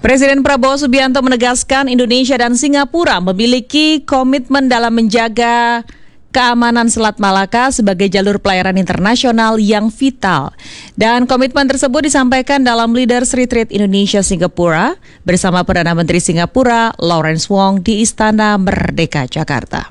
Presiden Prabowo Subianto menegaskan Indonesia dan Singapura memiliki komitmen dalam menjaga keamanan Selat Malaka sebagai jalur pelayaran internasional yang vital. Dan komitmen tersebut disampaikan dalam Leaders Retreat Indonesia-Singapura bersama Perdana Menteri Singapura Lawrence Wong di Istana Merdeka, Jakarta.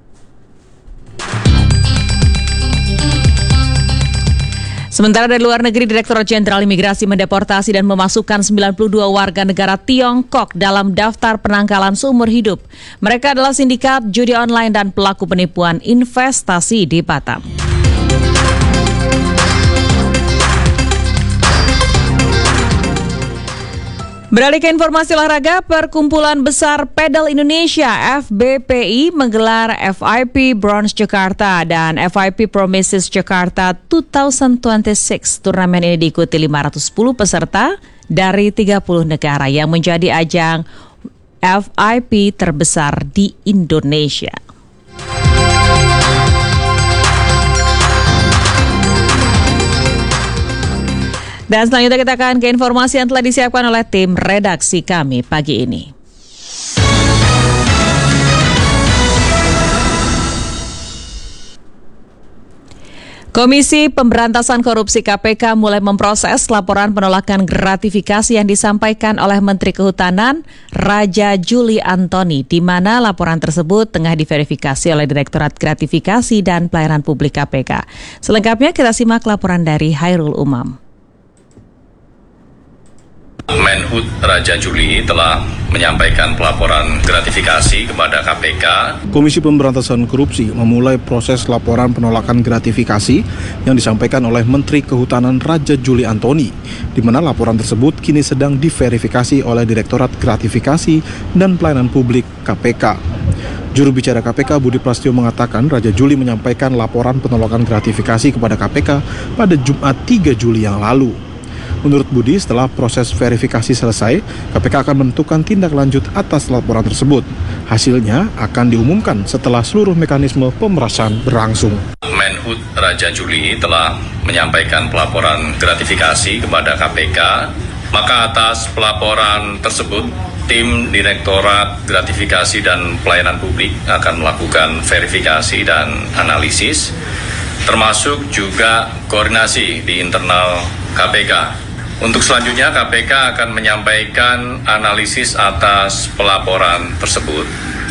Sementara dari luar negeri, Direktorat Jenderal Imigrasi mendeportasi dan memasukkan 92 warga negara Tiongkok dalam daftar penangkalan seumur hidup. Mereka adalah sindikat judi online dan pelaku penipuan investasi di Batam. Beralih ke informasi olahraga, Perkumpulan Besar Padel Indonesia FBPI menggelar FIP Bronze Jakarta dan FIP Promises Jakarta 2026. Turnamen ini diikuti 510 peserta dari 30 negara yang menjadi ajang FIP terbesar di Indonesia. Dan selanjutnya kita akan ke informasi yang telah disiapkan oleh tim redaksi kami pagi ini. Komisi Pemberantasan Korupsi KPK mulai memproses laporan penolakan gratifikasi yang disampaikan oleh Menteri Kehutanan Raja Juli Antoni, di mana laporan tersebut tengah diverifikasi oleh Direktorat Gratifikasi dan Pelayanan Publik KPK. Selengkapnya kita simak laporan dari Hairul Umam. Menhub Raja Juli telah menyampaikan pelaporan gratifikasi kepada KPK. Komisi Pemberantasan Korupsi memulai proses laporan penolakan gratifikasi yang disampaikan oleh Menteri Kehutanan Raja Juli Antoni, di mana laporan tersebut kini sedang diverifikasi oleh Direktorat Gratifikasi dan Pelayanan Publik KPK. Juru bicara KPK Budi Prasetyo mengatakan Raja Juli menyampaikan laporan penolakan gratifikasi kepada KPK pada Jumat 3 Juli yang lalu. Menurut Budi, setelah proses verifikasi selesai, KPK akan menentukan tindak lanjut atas laporan tersebut. Hasilnya akan diumumkan setelah seluruh mekanisme pemerasan berlangsung. Menhub Raja Juli telah menyampaikan pelaporan gratifikasi kepada KPK. Maka atas pelaporan tersebut, tim Direktorat Gratifikasi dan Pelayanan Publik akan melakukan verifikasi dan analisis, termasuk juga koordinasi di internal KPK. Untuk selanjutnya, KPK akan menyampaikan analisis atas pelaporan tersebut,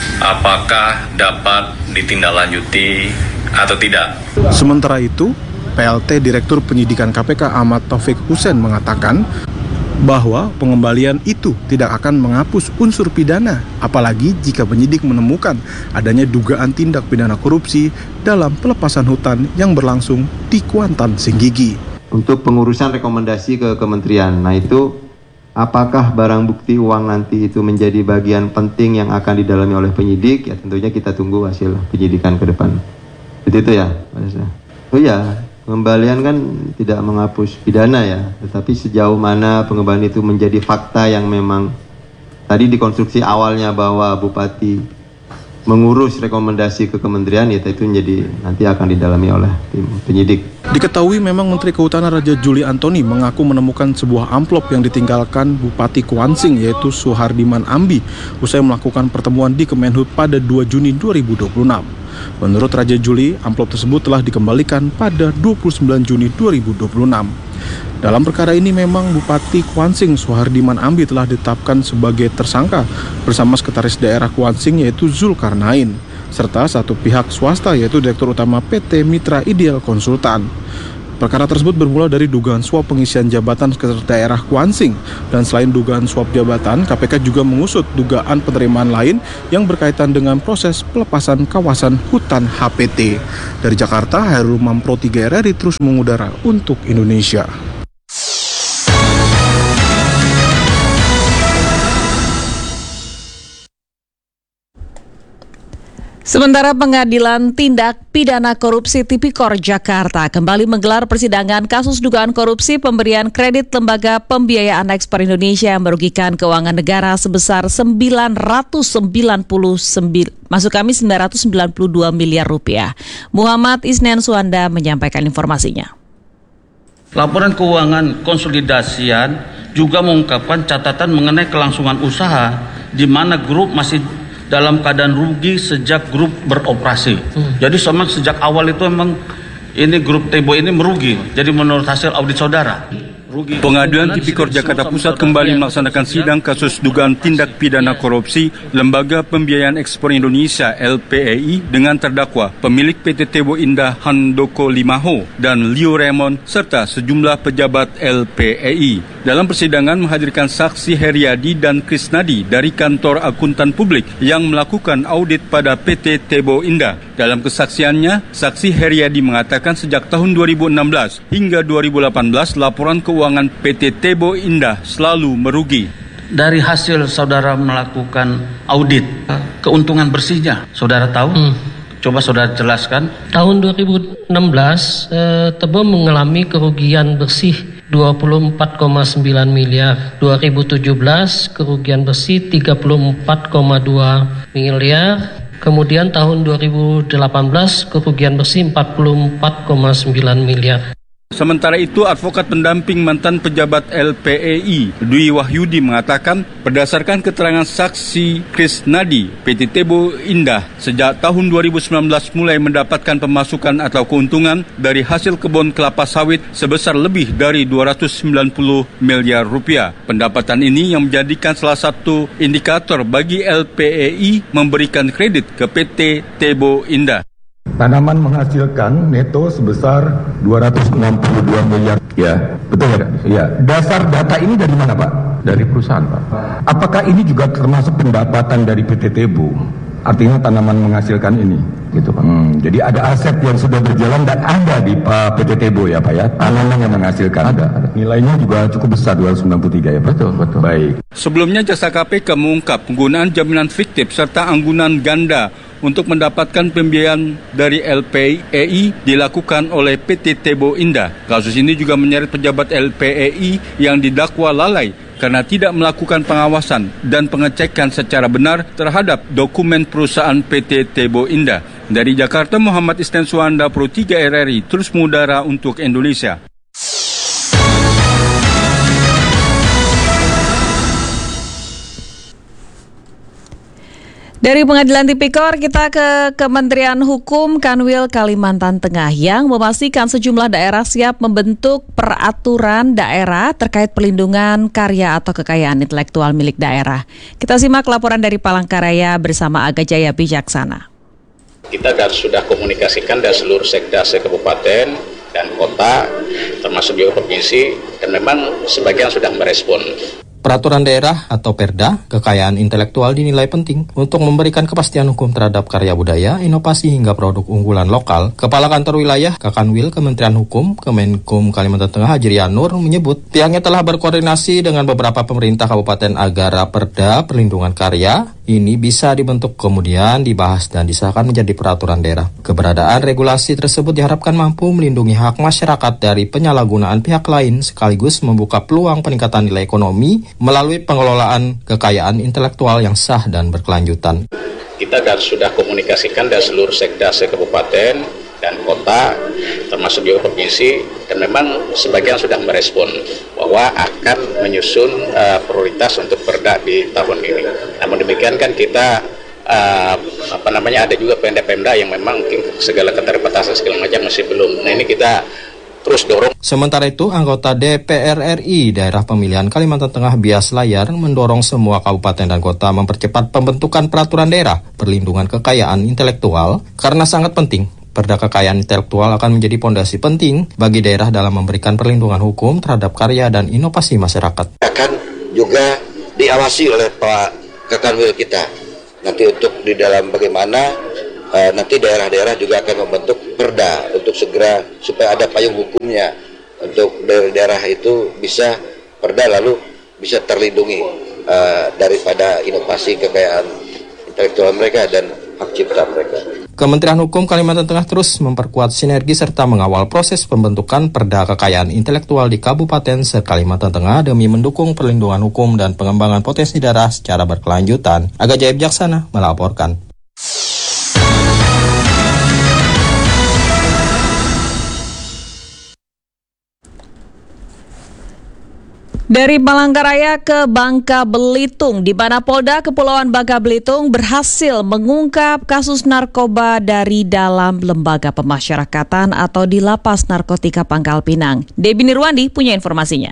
apakah dapat ditindaklanjuti atau tidak. Sementara itu, PLT Direktur Penyidikan KPK Ahmad Taufik Hussein mengatakan bahwa pengembalian itu tidak akan menghapus unsur pidana, apalagi jika penyidik menemukan adanya dugaan tindak pidana korupsi dalam pelepasan hutan yang berlangsung di Kuantan, Singgigi. Untuk pengurusan rekomendasi ke kementerian, nah itu apakah barang bukti uang nanti itu menjadi bagian penting yang akan didalami oleh penyidik? Ya tentunya kita tunggu hasil penyidikan ke depan. Begitu ya, Pak Desa? Oh ya, pengembalian kan tidak menghapus pidana ya, tetapi sejauh mana pengembalian itu menjadi fakta yang memang tadi dikonstruksi awalnya bahwa Bupati mengurus rekomendasi ke kementerian, ya itu menjadi nanti akan didalami oleh tim penyidik. Diketahui memang Menteri Kehutanan Raja Juli Antoni mengaku menemukan sebuah amplop yang ditinggalkan Bupati Kuansing yaitu Suhardiman Ambi usai melakukan pertemuan di Kemenhub pada 2 Juni 2026. Menurut Raja Juli, amplop tersebut telah dikembalikan pada 29 Juni 2026. Dalam perkara ini memang Bupati Kuansing Suhardiman Ambi telah ditetapkan sebagai tersangka bersama Sekretaris Daerah Kuansing yaitu Zulkarnain, serta satu pihak swasta yaitu Direktur Utama PT Mitra Ideal Konsultan. Perkara tersebut bermula dari dugaan suap pengisian jabatan Sekretaris Daerah Kuansing, dan selain dugaan suap jabatan, KPK juga mengusut dugaan penerimaan lain yang berkaitan dengan proses pelepasan kawasan hutan HPT. Dari Jakarta, Hairul Umam Pro 3 RRI terus mengudara untuk Indonesia. Sementara Pengadilan Tindak Pidana Korupsi Tipikor Jakarta kembali menggelar persidangan kasus dugaan korupsi pemberian kredit Lembaga Pembiayaan Ekspor Indonesia yang merugikan keuangan negara sebesar 992 miliar rupiah. Muhammad Isnen Suwanda menyampaikan informasinya. Laporan keuangan konsolidasian juga mengungkapkan catatan mengenai kelangsungan usaha di mana grup masih dalam keadaan rugi sejak grup beroperasi. Jadi sejak awal itu memang ini grup Tebo ini merugi. Jadi menurut hasil audit saudara, rugi. Pengadilan Tipikor Jakarta Pusat kembali melaksanakan sidang kasus dugaan tindak pidana korupsi Lembaga Pembiayaan Ekspor Indonesia LPEI dengan terdakwa pemilik PT Tebo Indah Handoko Limaho dan Leo Raymond serta sejumlah pejabat LPEI. Dalam persidangan menghadirkan saksi Heriadi dan Krisnadi dari kantor akuntan publik yang melakukan audit pada PT Tebo Indah. Dalam kesaksiannya, saksi Heriadi mengatakan sejak tahun 2016 hingga 2018 laporan keuangan PT Tebo Indah selalu merugi. Dari hasil saudara melakukan audit, keuntungan bersihnya, saudara tahu? Coba saudara jelaskan. Tahun 2016, Tebo mengalami kerugian bersih 24,9 miliar. 2017 kerugian bersih 34,2 miliar. Kemudian tahun 2018 kerugian bersih 44,9 miliar. Sementara itu, advokat pendamping mantan pejabat LPEI, Dwi Wahyudi mengatakan, berdasarkan keterangan saksi Krisnadi, PT Tebo Indah sejak tahun 2019 mulai mendapatkan pemasukan atau keuntungan dari hasil kebun kelapa sawit sebesar lebih dari 290 miliar rupiah. Pendapatan ini yang menjadikan salah satu indikator bagi LPEI memberikan kredit ke PT Tebo Indah. Tanaman menghasilkan neto sebesar 262 miliar. Ya, betul ya? Ya. Dasar data ini dari mana, Pak? Dari perusahaan, Pak. Apakah ini juga termasuk pendapatan dari PT Tebo? Artinya tanaman menghasilkan ini, gitu Pak. Jadi ada aset yang sudah berjalan dan ada di PT Tebo ya Pak ya. Tanaman yang menghasilkan. Ada. Nilainya juga cukup besar 293 ya. Betul. Baik. Sebelumnya jasa KPK mengungkap penggunaan jaminan fiktif serta anggunan ganda untuk mendapatkan pembiayaan dari LPEI dilakukan oleh PT Tebo Indah. Kasus ini juga menyeret pejabat LPEI yang didakwa lalai karena tidak melakukan pengawasan dan pengecekan secara benar terhadap dokumen perusahaan PT Tebo Indah. Dari Jakarta, Muhammad Isnan Suanda, Pro 3 RRI, terus mengudara untuk Indonesia. Dari Pengadilan Tipikor kita ke Kementerian Hukum Kanwil Kalimantan Tengah yang memastikan sejumlah daerah siap membentuk peraturan daerah terkait perlindungan karya atau kekayaan intelektual milik daerah. Kita simak laporan dari Palangkaraya bersama Aga Jaya Bijaksana. Kita sudah komunikasikan dari seluruh sekda kabupaten dan kota, termasuk juga provinsi, dan memang sebagian sudah merespon. Peraturan daerah atau Perda, kekayaan intelektual dinilai penting untuk memberikan kepastian hukum terhadap karya budaya, inovasi hingga produk unggulan lokal. Kepala Kantor Wilayah Kakanwil Kementerian Hukum, Kemenkum Kalimantan Tengah Hajrian Nur menyebut pihaknya telah berkoordinasi dengan beberapa pemerintah kabupaten agar Perda perlindungan karya ini bisa dibentuk kemudian dibahas dan disahkan menjadi peraturan daerah. Keberadaan regulasi tersebut diharapkan mampu melindungi hak masyarakat dari penyalahgunaan pihak lain sekaligus membuka peluang peningkatan nilai ekonomi melalui pengelolaan kekayaan intelektual yang sah dan berkelanjutan. Kita sudah komunikasikan dari seluruh sekda kabupaten dan kota, termasuk juga provinsi, dan memang sebagian sudah merespon bahwa akan menyusun prioritas untuk Perda di tahun ini. Namun demikian kan kita ada juga Pemda yang memang mungkin segala keterbatasan segala macam masih belum. Nah ini kita terus dorong. Sementara itu, anggota DPR RI Daerah Pemilihan Kalimantan Tengah Bias Layar mendorong semua kabupaten dan kota mempercepat pembentukan peraturan daerah perlindungan kekayaan intelektual karena sangat penting. Perda kekayaan intelektual akan menjadi pondasi penting bagi daerah dalam memberikan perlindungan hukum terhadap karya dan inovasi masyarakat. Akan juga diawasi oleh Pak Kakanwil kita. Nanti untuk di dalam bagaimana nanti daerah-daerah juga akan membentuk perda untuk segera supaya ada payung hukumnya untuk daerah-daerah itu bisa perda lalu bisa terlindungi daripada inovasi kekayaan intelektual mereka dan hak cipta mereka. Kementerian Hukum Kalimantan Tengah terus memperkuat sinergi serta mengawal proses pembentukan perda kekayaan intelektual di Kabupaten se-Kalimantan Tengah demi mendukung perlindungan hukum dan pengembangan potensi daerah secara berkelanjutan. Aga Jaya Bijaksana melaporkan. Dari Palangkaraya ke Bangka Belitung, di mana Polda Kepulauan Bangka Belitung berhasil mengungkap kasus narkoba dari dalam lembaga pemasyarakatan atau di Lapas Narkotika Pangkal Pinang. Debbie Nirwandi punya informasinya.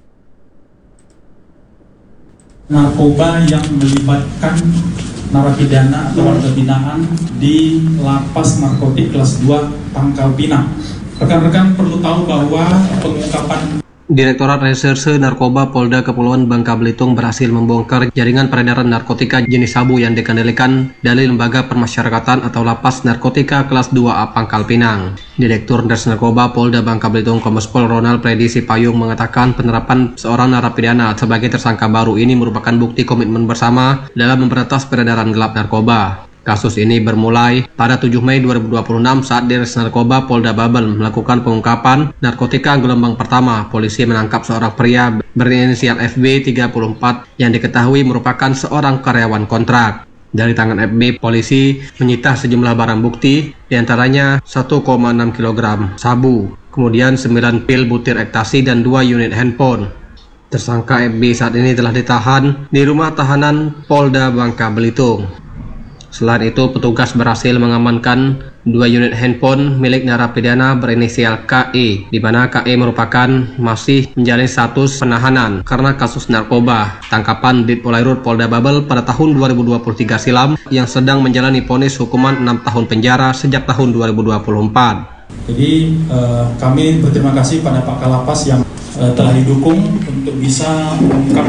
Narkoba yang melibatkan narapidana atau warga binaan di Lapas Narkotik kelas 2 Pangkal Pinang. Rekan-rekan perlu tahu bahwa pengungkapan Direktorat Reserse Narkoba Polda Kepulauan Bangka Belitung berhasil membongkar jaringan peredaran narkotika jenis sabu yang dikendalikan dari Lembaga Permasyarakatan atau Lapas Narkotika kelas 2A Pangkal Pinang. Direktur Res Narkoba Polda Bangka Belitung Kombespol Ronald Predi Sipayung mengatakan penerapan seorang narapidana sebagai tersangka baru ini merupakan bukti komitmen bersama dalam memberantas peredaran gelap narkoba. Kasus ini bermulai pada 7 Mei 2026 saat Di Res Narkoba Polda Babel melakukan pengungkapan narkotika gelombang pertama. Polisi menangkap seorang pria berinisial FB 34 yang diketahui merupakan seorang karyawan kontrak. Dari tangan FB, polisi menyita sejumlah barang bukti, diantaranya 1,6 kg sabu, kemudian 9 pil butir ekstasi dan 2 unit handphone. Tersangka FB saat ini telah ditahan di rumah tahanan Polda Bangka Belitung. Selain itu, petugas berhasil mengamankan 2 unit handphone milik narapidana berinisial KE, di mana KE merupakan masih menjalani status penahanan karena kasus narkoba tangkapan Dit Polairut Polda Babel pada tahun 2023 silam yang sedang menjalani vonis hukuman 6 tahun penjara sejak tahun 2024. Jadi kami berterima kasih pada Pak Kalapas yang telah didukung untuk bisa mengungkap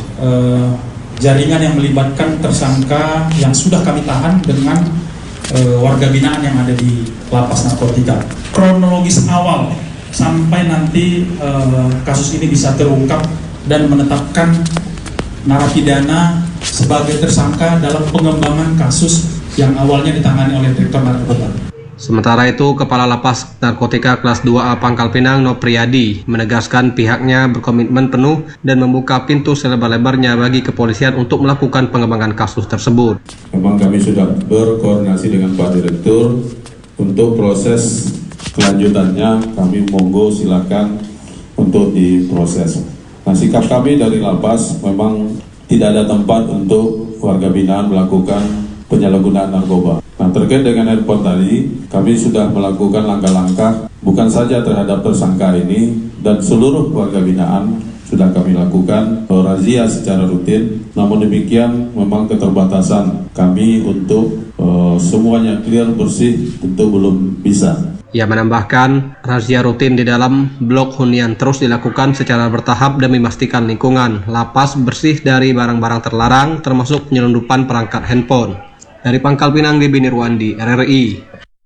jaringan yang melibatkan tersangka yang sudah kami tahan dengan warga binaan yang ada di Lapas Narkotika. Kronologis awal sampai nanti kasus ini bisa terungkap dan menetapkan narapidana sebagai tersangka dalam pengembangan kasus yang awalnya ditangani oleh Direktur Narkoba. Sementara itu, Kepala Lapas Narkotika kelas 2A Pangkal Pinang Nopriyadi menegaskan pihaknya berkomitmen penuh dan membuka pintu selebar-lebarnya bagi kepolisian untuk melakukan pengembangan kasus tersebut. Memang kami sudah berkoordinasi dengan Pak Direktur untuk proses kelanjutannya, kami monggo silakan untuk diproses. Nah, sikap kami dari Lapas memang tidak ada tempat untuk warga binaan melakukan penyalahgunaan narkoba. Nah, terkait dengan handphone tadi, kami sudah melakukan langkah-langkah bukan saja terhadap tersangka ini dan seluruh warga binaan sudah kami lakukan razia secara rutin. Namun demikian, memang keterbatasan kami untuk semuanya clear bersih tentu belum bisa. Ia menambahkan, razia rutin di dalam blok hunian terus dilakukan secara bertahap demi memastikan lingkungan lapas bersih dari barang-barang terlarang termasuk penyelundupan perangkat handphone. Dari Pangkal Pinang, Debbie Nirwandi, RRI.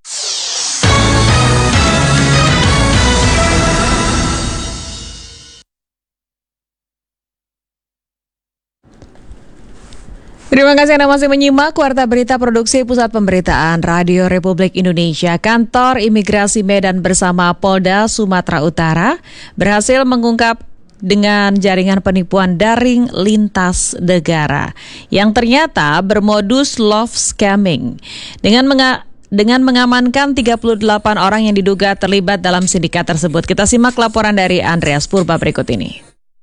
Terima kasih Anda masih menyimak Warta Berita Produksi Pusat Pemberitaan Radio Republik Indonesia. Kantor Imigrasi Medan bersama Polda Sumatera Utara berhasil mengungkap dengan jaringan penipuan daring lintas negara yang ternyata bermodus love scamming dengan mengamankan 38 orang yang diduga terlibat dalam sindikat tersebut. Kita simak laporan dari Andreas Purba berikut ini.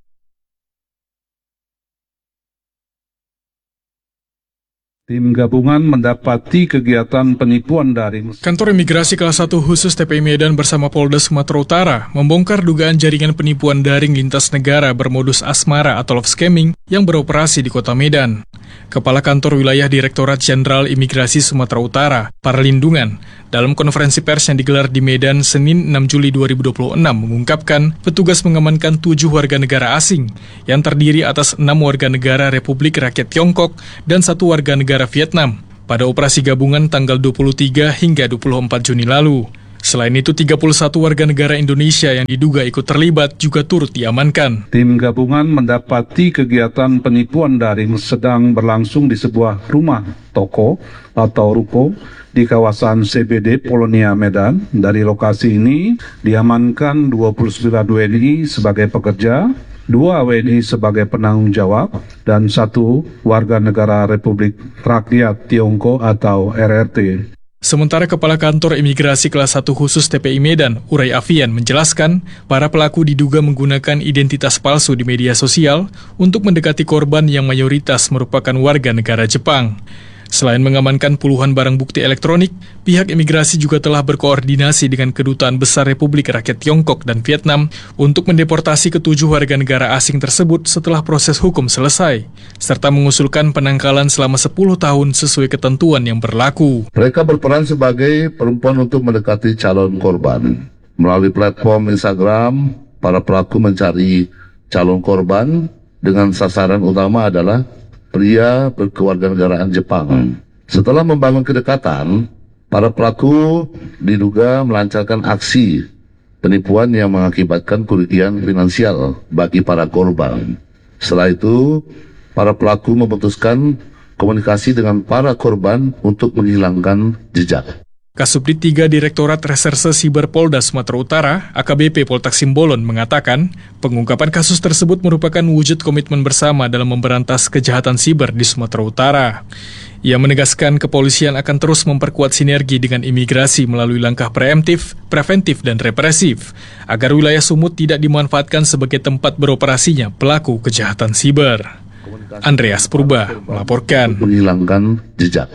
Tim gabungan mendapati kegiatan penipuan daring. Kantor Imigrasi Kelas 1 khusus TPI Medan bersama Polda Sumatera Utara membongkar dugaan jaringan penipuan daring lintas negara bermodus asmara atau love scamming yang beroperasi di Kota Medan. Kepala Kantor Wilayah Direktorat Jenderal Imigrasi Sumatera Utara, Perlindungan, dalam konferensi pers yang digelar di Medan Senin 6 Juli 2026 mengungkapkan petugas mengamankan 7 warga negara asing yang terdiri atas 6 warga negara Republik Rakyat Tiongkok dan 1 warga negara Vietnam pada operasi gabungan tanggal 23 hingga 24 Juni lalu. Selain itu, 31 warga negara Indonesia yang diduga ikut terlibat juga turut diamankan. Tim gabungan mendapati kegiatan penipuan daring sedang berlangsung di sebuah rumah toko atau ruko di kawasan CBD Polonia Medan. Dari lokasi ini diamankan 29 WNI sebagai pekerja, 2 WNI sebagai penanggung jawab, dan 1 warga negara Republik Rakyat Tiongkok atau RRT. Sementara Kepala Kantor Imigrasi Kelas 1 Khusus TPI Medan, Uray Afian, menjelaskan para pelaku diduga menggunakan identitas palsu di media sosial untuk mendekati korban yang mayoritas merupakan warga negara Jepang. Selain mengamankan puluhan barang bukti elektronik, pihak imigrasi juga telah berkoordinasi dengan Kedutaan Besar Republik Rakyat Tiongkok dan Vietnam untuk mendeportasi ke-7 warga negara asing tersebut setelah proses hukum selesai, serta mengusulkan penangkalan selama 10 tahun sesuai ketentuan yang berlaku. Mereka berperan sebagai perempuan untuk mendekati calon korban. Melalui platform Instagram, para pelaku mencari calon korban dengan sasaran utama adalah pria berkewarganegaraan Jepang. Setelah membangun kedekatan, para pelaku diduga melancarkan aksi penipuan yang mengakibatkan kerugian finansial bagi para korban. Setelah itu, para pelaku memutuskan komunikasi dengan para korban untuk menghilangkan jejak. Kasubdit 3 Direktorat Reserse Siber Polda Sumatera Utara, AKBP Poltek Simbolon, mengatakan pengungkapan kasus tersebut merupakan wujud komitmen bersama dalam memberantas kejahatan siber di Sumatera Utara. Ia menegaskan kepolisian akan terus memperkuat sinergi dengan imigrasi melalui langkah preemptif, preventif, dan represif, agar wilayah Sumut tidak dimanfaatkan sebagai tempat beroperasinya pelaku kejahatan siber. Andreas Purba melaporkan. Menghilangkan jejak.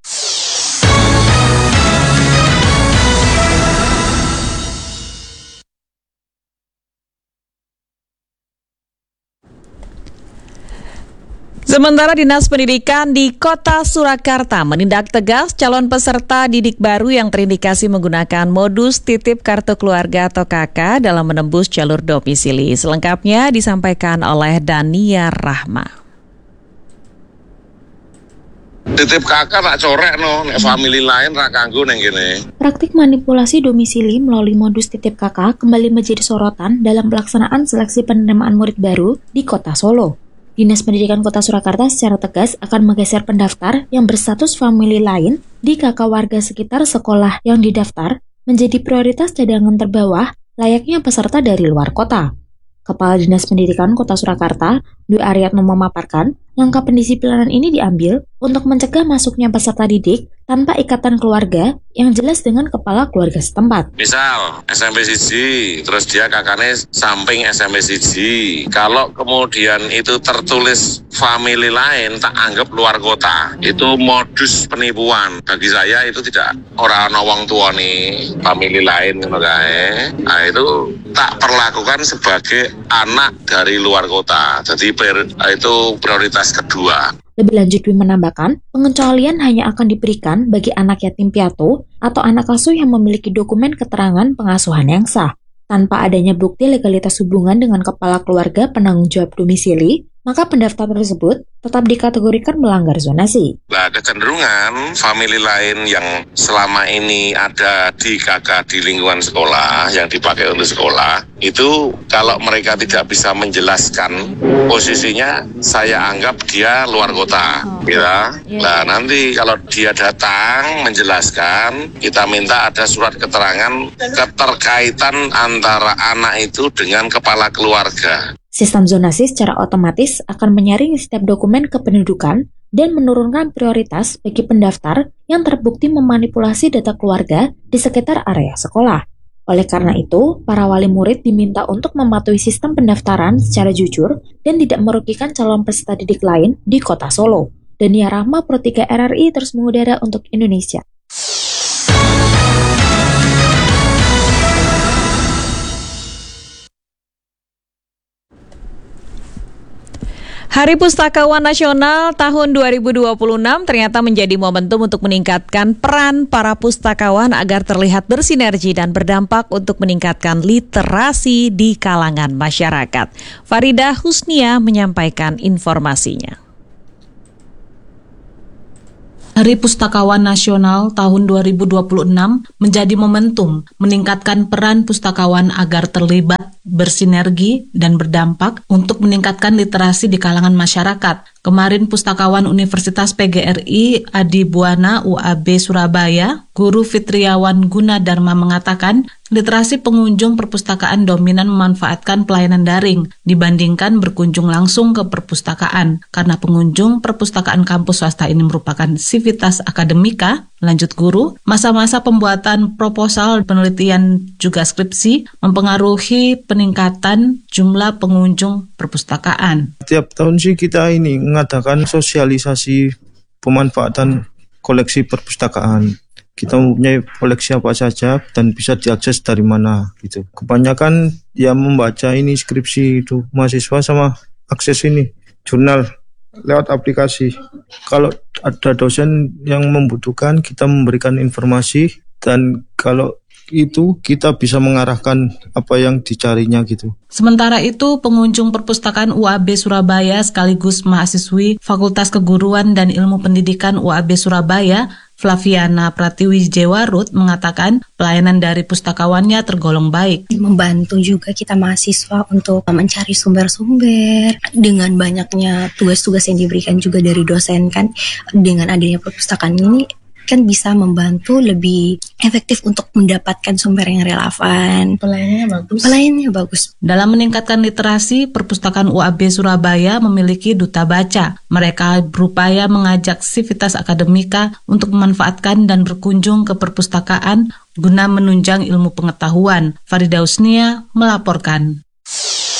Sementara Dinas Pendidikan di Kota Surakarta menindak tegas calon peserta didik baru yang terindikasi menggunakan modus titip kartu keluarga atau KK dalam menembus jalur domisili. Selengkapnya disampaikan oleh Dania Rahma. Titip kakak tak corek no, nek famili lain rak kanggo neng gini. Praktik manipulasi domisili melalui modus titip kakak kembali menjadi sorotan dalam pelaksanaan seleksi penerimaan murid baru di Kota Solo. Dinas Pendidikan Kota Surakarta secara tegas akan menggeser pendaftar yang berstatus famili lain di KK warga sekitar sekolah yang didaftar menjadi prioritas cadangan terbawah layaknya peserta dari luar kota. Kepala Dinas Pendidikan Kota Surakarta, Dwi Aryatno memaparkan, langkah pendisiplinan ini diambil untuk mencegah masuknya peserta didik tanpa ikatan keluarga yang jelas dengan kepala keluarga setempat. Misal SMP siji, terus dia kakaknya samping SMP siji. Kalau kemudian itu tertulis famili lain tak anggap luar kota, itu modus penipuan. Bagi saya itu tidak orang wong tua nih famili lain ngono kae. Nah itu tak perlakukan sebagai anak dari luar kota. Jadi itu prioritas kedua. Lebih lanjut, Dwi menambahkan, pengecualian hanya akan diberikan bagi anak yatim piatu atau anak asuh yang memiliki dokumen keterangan pengasuhan yang sah. Tanpa adanya bukti legalitas hubungan dengan kepala keluarga penanggung jawab domisili, maka pendaftar tersebut tetap dikategorikan melanggar zonasi. Nah, kecenderungan famili lain yang selama ini ada di KK di lingkungan sekolah, yang dipakai untuk sekolah, itu kalau mereka tidak bisa menjelaskan posisinya, saya anggap dia luar kota. Nah, nanti kalau dia datang menjelaskan, kita minta ada surat keterangan keterkaitan antara anak itu dengan kepala keluarga. Sistem zonasi secara otomatis akan menyaring setiap dokumen kependudukan dan menurunkan prioritas bagi pendaftar yang terbukti memanipulasi data keluarga di sekitar area sekolah. Oleh karena itu, para wali murid diminta untuk mematuhi sistem pendaftaran secara jujur dan tidak merugikan calon peserta didik lain di Kota Solo. Dania Rahma, Pro 3 RRI terus mengudara untuk Indonesia. Hari Pustakawan Nasional tahun 2026 ternyata menjadi momentum untuk meningkatkan peran para pustakawan agar terlihat bersinergi dan berdampak untuk meningkatkan literasi di kalangan masyarakat. Farida Husnia menyampaikan informasinya. Hari Pustakawan Nasional tahun 2026 menjadi momentum meningkatkan peran pustakawan agar terlibat, bersinergi, dan berdampak untuk meningkatkan literasi di kalangan masyarakat. Kemarin Pustakawan Universitas PGRI Adi Buana UAB Surabaya, Guru Fitriawan Gunadarma mengatakan, literasi pengunjung perpustakaan dominan memanfaatkan pelayanan daring dibandingkan berkunjung langsung ke perpustakaan. Karena pengunjung perpustakaan kampus swasta ini merupakan sivitas akademika, lanjut guru, masa-masa pembuatan proposal, penelitian juga skripsi mempengaruhi peningkatan jumlah pengunjung perpustakaan. Tiap tahun sih kita ini mengadakan sosialisasi pemanfaatan koleksi perpustakaan. Kita mempunyai koleksi apa saja dan bisa diakses dari mana gitu. Kebanyakan yang membaca ini skripsi itu mahasiswa sama akses ini jurnal lewat aplikasi. Kalau ada dosen yang membutuhkan, kita memberikan informasi, dan kalau itu kita bisa mengarahkan apa yang dicarinya gitu. Sementara itu, pengunjung perpustakaan UAB Surabaya sekaligus mahasiswi Fakultas Keguruan dan Ilmu Pendidikan UAB Surabaya, Flaviana Pratiwijewarut mengatakan pelayanan dari pustakawannya tergolong baik. Membantu juga kita mahasiswa untuk mencari sumber-sumber. Dengan banyaknya tugas-tugas yang diberikan juga dari dosen kan, dengan adanya perpustakaan ini kan bisa membantu lebih efektif untuk mendapatkan sumber yang relevan. Pelayanannya bagus. Dalam meningkatkan literasi, perpustakaan UAB Surabaya memiliki duta baca. Mereka berupaya mengajak sivitas akademika untuk memanfaatkan dan berkunjung ke perpustakaan guna menunjang ilmu pengetahuan. Farida Usnia melaporkan.